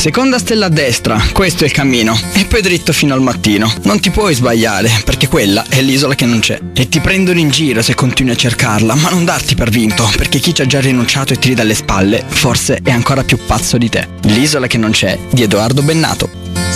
Seconda stella a destra, questo è il cammino, e poi dritto fino al mattino. Non ti puoi sbagliare, perché quella è l'isola che non c'è. E ti prendono in giro se continui a cercarla, ma non darti per vinto, perché chi ci ha già rinunciato e ti ridà alle spalle, forse è ancora più pazzo di te. L'isola che non c'è, di Edoardo Bennato.